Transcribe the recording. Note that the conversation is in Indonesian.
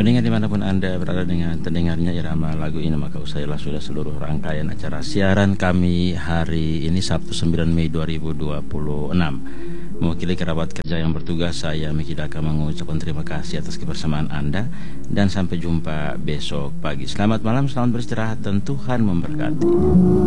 pendengar dimanapun Anda berada dengan terdengarnya irama lagu ini, maka usailah sudah seluruh rangkaian acara siaran kami hari ini Sabtu 9 Mei 2026. Mewakili kerabat kerja yang bertugas, saya Miki Daka mengucapkan terima kasih atas kebersamaan Anda dan sampai jumpa besok pagi. Selamat malam, selamat beristirahat dan Tuhan memberkati.